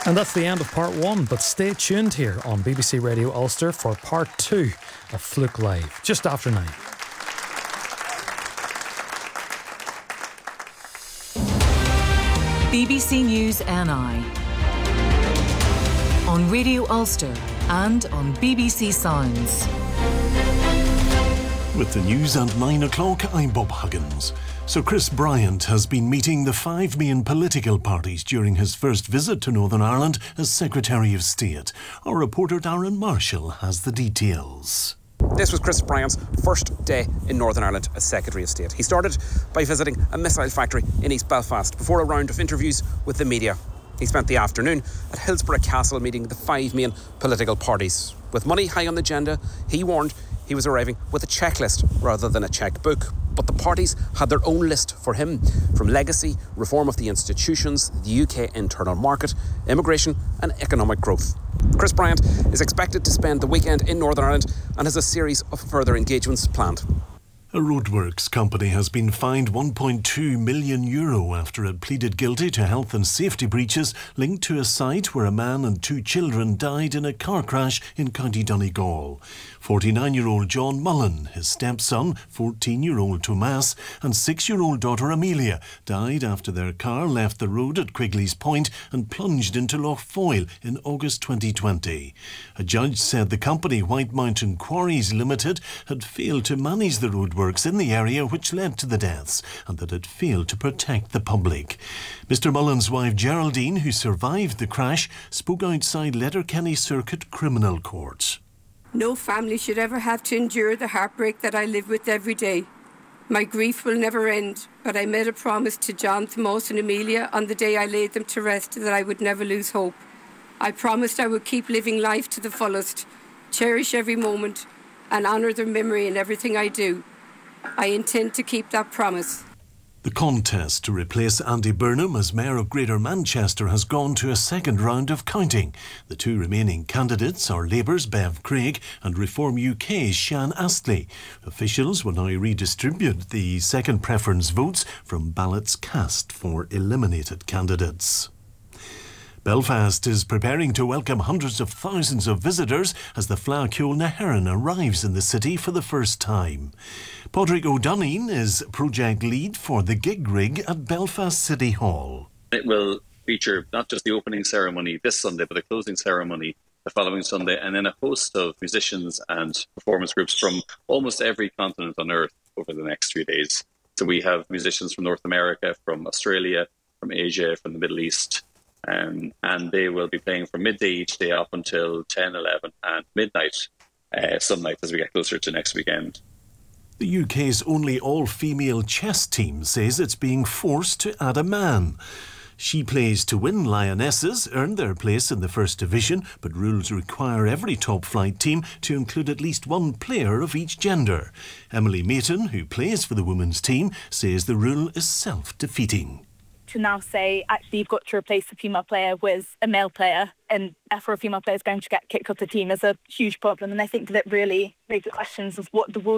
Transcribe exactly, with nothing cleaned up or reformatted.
And that's the end of part one, but stay tuned here on B B C Radio Ulster for part two of Fluke Live, just after nine. B B C News N I on Radio Ulster and on B B C Sounds. With the news at nine o'clock, I'm Bob Huggins. Sir Chris Bryant has been meeting the five main political parties during his first visit to Northern Ireland as Secretary of State. Our reporter Darren Marshall has the details. This was Chris Bryant's first day in Northern Ireland as Secretary of State. He started by visiting a missile factory in East Belfast before a round of interviews with the media. He spent the afternoon at Hillsborough Castle meeting the five main political parties. With money high on the agenda, he warned he was arriving with a checklist rather than a checkbook. But the parties had their own list for him, from legacy, reform of the institutions, the U K internal market, immigration and economic growth. Chris Bryant is expected to spend the weekend in Northern Ireland and has a series of further engagements planned. A roadworks company has been fined one point two million euro after it pleaded guilty to health and safety breaches linked to a site where a man and two children died in a car crash in County Donegal. forty-nine-year-old John Mullen, his stepson, fourteen-year-old Tomas and six-year-old daughter Amelia died after their car left the road at Quigley's Point and plunged into Lough Foyle in August twenty twenty. A judge said the company White Mountain Quarries Limited had failed to manage the roadworks in the area which led to the deaths and that it failed to protect the public. Mister Mullen's wife Geraldine, who survived the crash, spoke outside Letterkenny Circuit Criminal Court. No family should ever have to endure the heartbreak that I live with every day. My grief will never end, but I made a promise to John, Tomas and Amelia on the day I laid them to rest that I would never lose hope. I promised I would keep living life to the fullest, cherish every moment and honour their memory in everything I do. I intend to keep that promise. The contest to replace Andy Burnham as Mayor of Greater Manchester has gone to a second round of counting. The two remaining candidates are Labour's Bev Craig and Reform U K's Shan Astley. Officials will now redistribute the second preference votes from ballots cast for eliminated candidates. Belfast is preparing to welcome hundreds of thousands of visitors as the Fleadh Cheoil na hÉireann arrives in the city for the first time. Padraig O'Donoghue is project lead for the gig rig at Belfast City Hall. It will feature not just the opening ceremony this Sunday, but the closing ceremony the following Sunday, and then a host of musicians and performance groups from almost every continent on Earth over the next three days. So we have musicians from North America, from Australia, from Asia, from the Middle East. Um, and they will be playing from midday each day up until ten, eleven and midnight uh, some nights as we get closer to next weekend. The U K's only all-female chess team says it's being forced to add a man. She Plays to Win Lionesses earned their place in the First Division, but rules require every top-flight team to include at least one player of each gender. Emily Mayton, who plays for the women's team, says the rule is self-defeating. To now say, actually, you've got to replace the female player with a male player, and therefore a female player is going to get kicked off the team is a huge problem. And I think that it really raises questions of what the rule